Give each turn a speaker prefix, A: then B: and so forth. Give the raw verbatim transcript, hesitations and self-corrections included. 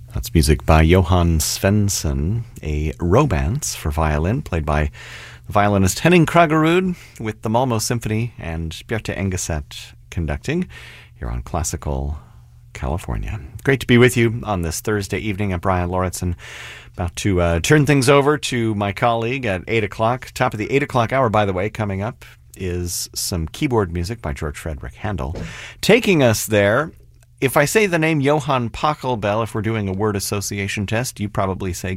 A: That's music by Johan Svensson, a romance for violin, played by the violinist Henning Kraggerud with the Malmö Symphony and Bjarte Engeset conducting here on Classical California. Great to be with you on this Thursday evening. I'm Brian Lauritsen, about to uh, turn things over to my colleague at eight o'clock. Top of the eight o'clock hour, by the way, coming up is some keyboard music by George Frederick Handel. Taking us there, if I say the name Johann Pachelbel, if we're doing a word association test, you probably say